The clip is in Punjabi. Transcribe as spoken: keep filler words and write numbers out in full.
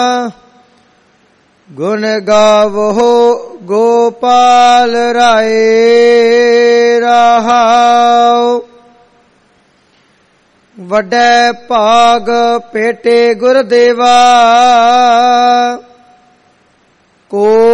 ਗੁਣ ਗਾਵੋ ਗੋਪਾਲ ਰਾਏ ਰਹਾਉ। ਵੱਡੇ ਭਾਗ ਭੇਟੇ ਗੁਰਦੇਵਾ ਕੋ